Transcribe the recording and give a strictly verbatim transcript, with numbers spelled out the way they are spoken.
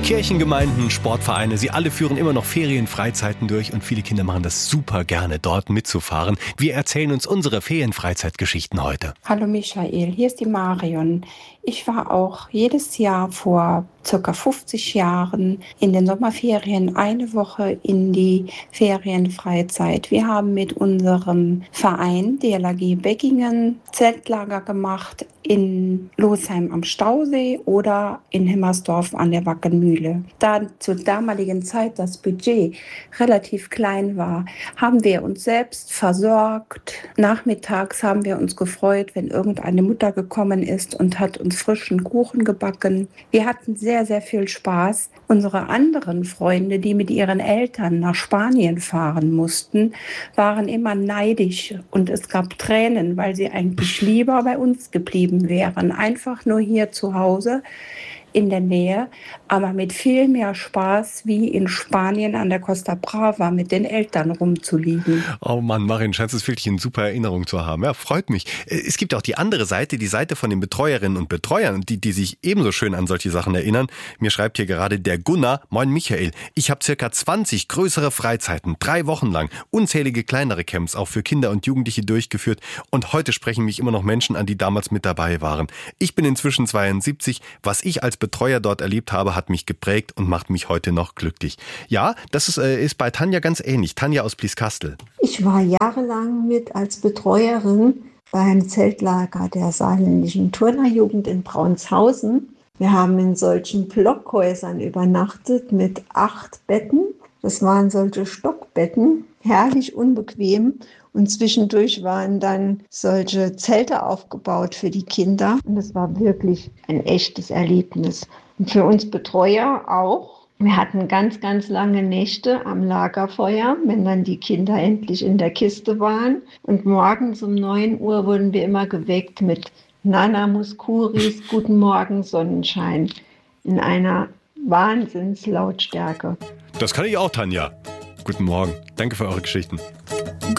Kirchengemeinden, Sportvereine, sie alle führen immer noch Ferienfreizeiten durch und viele Kinder machen das super gerne, dort mitzufahren. Wir erzählen uns unsere Ferienfreizeitgeschichten heute. Hallo Michael, hier ist die Marion. Ich war auch jedes Jahr vor circa fünfzig Jahren in den Sommerferien eine Woche in die Ferienfreizeit. Wir haben mit unserem Verein D L A G Beckingen Zeltlager gemacht in Losheim am Stausee oder in Himmersdorf an der Wackenmühle. Da zur damaligen Zeit das Budget relativ klein war, haben wir uns selbst versorgt. Nachmittags haben wir uns gefreut, wenn irgendeine Mutter gekommen ist und hat uns frischen Kuchen gebacken. Wir hatten sehr, sehr viel Spaß. Unsere anderen Freunde, die mit ihren Eltern nach Spanien fahren mussten, waren immer neidisch und es gab Tränen, weil sie eigentlich lieber bei uns geblieben wären. Einfach nur hier zu Hause in der Nähe, aber mit viel mehr Spaß wie in Spanien an der Costa Brava mit den Eltern rumzuliegen. Oh Mann, Marin, scheint es wirklich eine super Erinnerung zu haben. Ja, freut mich. Es gibt auch die andere Seite, die Seite von den Betreuerinnen und Betreuern, die, die sich ebenso schön an solche Sachen erinnern. Mir schreibt hier gerade der Gunnar: Moin Michael, ich habe circa zwanzig größere Freizeiten, drei Wochen lang, unzählige kleinere Camps auch für Kinder und Jugendliche durchgeführt und heute sprechen mich immer noch Menschen an, die damals mit dabei waren. Ich bin inzwischen zweiundsiebzig, was ich als Betreuer dort erlebt habe, hat mich geprägt und macht mich heute noch glücklich. Ja, das ist, äh, ist bei Tanja ganz ähnlich. Tanja aus Blieskastel. Ich war jahrelang mit als Betreuerin beim Zeltlager der saarländischen Turnerjugend in Braunshausen. Wir haben in solchen Blockhäusern übernachtet mit acht Betten. Das waren solche Stockbetten, herrlich unbequem. Und zwischendurch waren dann solche Zelte aufgebaut für die Kinder. Und das war wirklich ein echtes Erlebnis. Und für uns Betreuer auch. Wir hatten ganz, ganz lange Nächte am Lagerfeuer, wenn dann die Kinder endlich in der Kiste waren. Und morgens um neun Uhr wurden wir immer geweckt mit Nana Muskuris, Guten Morgen Sonnenschein, in einer Wahnsinnslautstärke. Das kann ich auch, Tanja. Guten Morgen. Danke für eure Geschichten.